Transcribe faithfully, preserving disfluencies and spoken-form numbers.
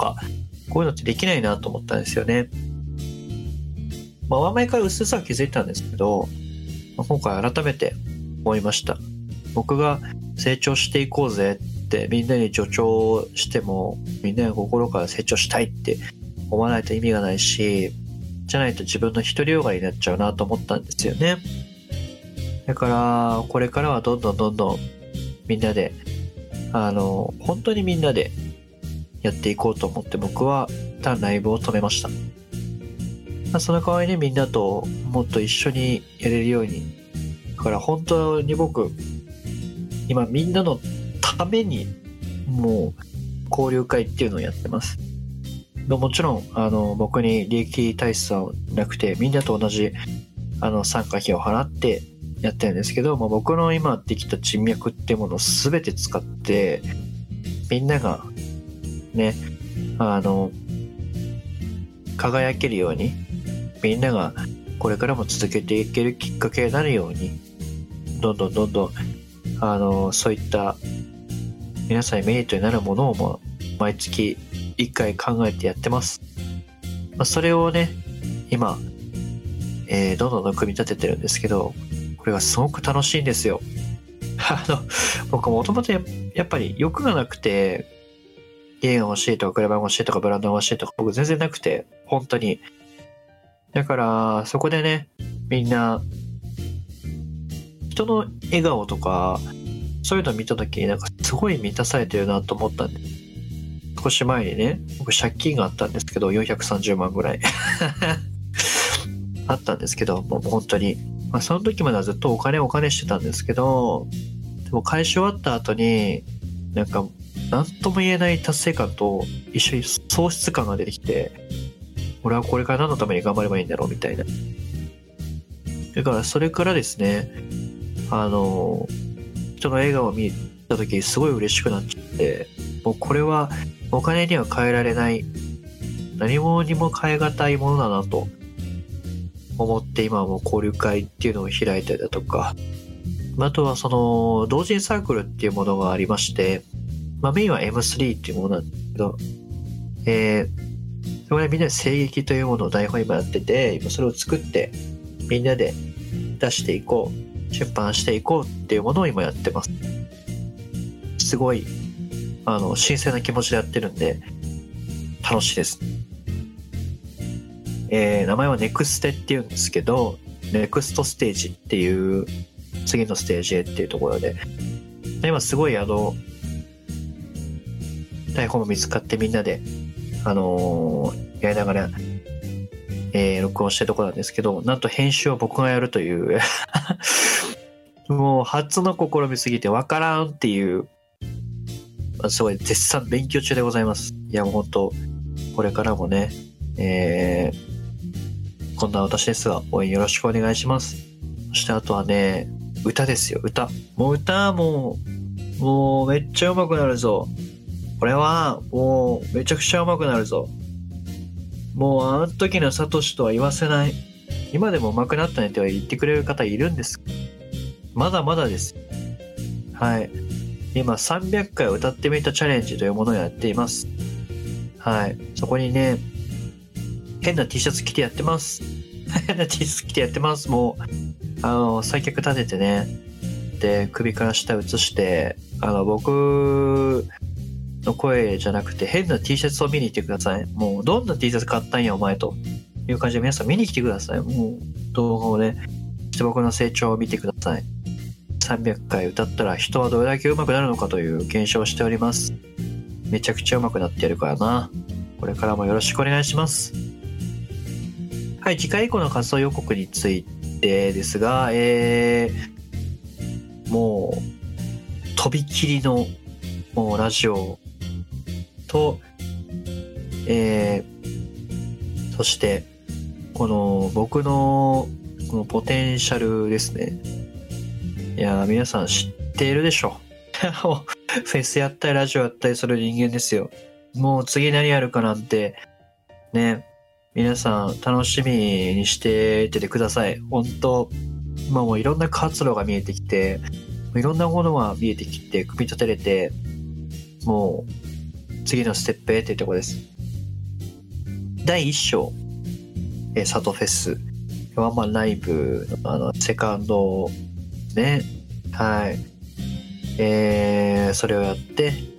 かこういうのってできないなと思ったんですよね。まあ前からうすうすは気づいたんですけど、まあ、今回改めて思いました。僕が成長していこうぜってみんなに助長しても、みんなが心から成長したいって思わないと意味がないし、じゃないと自分の独りよがりになっちゃうなと思ったんですよね。だからこれからはどんどんどんどんみんなであの本当にみんなでやっていこうと思って、僕は一旦ライブを止めました。まあ、その代わりにみんなともっと一緒にやれるように、だから本当に僕今みんなのためにもう交流会っていうのをやってます。もちろんあの僕に利益体質はなくて、みんなと同じあの参加費を払ってやってるんですけど、まあ、僕の今できた人脈っていうものを全て使ってみんながねあの輝けるように、みんながこれからも続けていけるきっかけになるように、どんどんどんどんあのそういった皆さんにメリットになるものをも毎月いっかい考えてやってます。まあ、それをね今、えー、どんどんどん組み立ててるんですけど、これがすごく楽しいんですよ。あの僕もともとやっぱり欲がなくて、家が欲しいとか車が欲しいとかブランドが欲しいとか僕全然なくて、本当に。だからそこでねみんな人の笑顔とかそういうのを見た時になんかすごい満たされてるなと思ったんで、少し前にね僕借金があったんですけどよんひゃくさんじゅうまんぐらいあったんですけど、もう本当に、まあ、その時まではずっとお金お金してたんですけど、でも返し終わった後になんか何とも言えない達成感と一緒に喪失感が出てきて、俺はこれから何のために頑張ればいいんだろうみたいな。だからそれからですね、あの人の笑顔を見た時すごい嬉しくなっちゃって、もうこれはお金には変えられない、何物にも変え難いものだなと思って、今はもう交流会っていうのを開いたりだとか、あとはその同人サークルっていうものがありまして、まあ、メインは エムスリー っていうものなんですけど、えー、そこでみんなで声劇というものを台本今やってて、今それを作ってみんなで出していこう、出版していこうっていうものを今やってます。すごいあの新鮮な気持ちでやってるんで楽しいです。えー、名前はネクステっていうんですけど、ネクストステージっていう次のステージへっていうところで、今すごいあの台本も見つかってみんなであのー、やりながら、えー、録音してるところなんですけど、なんと編集を僕がやるというもう初の試みすぎてわからんっていう、すごい絶賛勉強中でございます。いやもう本当これからもね、えー、こんな私ですが応援よろしくお願いします。そしてあとはね、歌ですよ。歌もう歌もうもうめっちゃ上手くなるぞ。これはもうめちゃくちゃ上手くなるぞ。もうあの時のサトシとは言わせない。今でも上手くなったねって言ってくれる方いるんです。まだまだです。はい。今さんびゃっかい歌ってみたチャレンジというものをやっています。はい。そこにね、変な T シャツ着てやってます。変な T シャツ着てやってます。もう、あの、三脚立ててね、で、首から下映して、あの、僕の声じゃなくて変な T シャツを見に来てください。もう、どんな T シャツ買ったんやお前という感じで皆さん見に来てください。もう、動画をね、して僕の成長を見てください。さんびゃっかい歌ったら人はどれだけ上手くなるのかという検証をしております。めちゃくちゃ上手くなってやるからな。これからもよろしくお願いします。はい、次回以降の活動予告についてですが、えー、もうとびきりのもうラジオと、えー、そしてこの僕のこのポテンシャルですね。いや皆さん知っているでしょ。フェスやったりラジオやったりする人間ですよ。もう次何やるかなんてね、皆さん楽しみにしてててください。本当今もういろんな活路が見えてきて、いろんなものが見えてきて組み立てれて、もう次のステップへっていうところです。 だいいっ章、えー、サトフェスワンマンライブのあのセカンドね、はい、えー、それをやって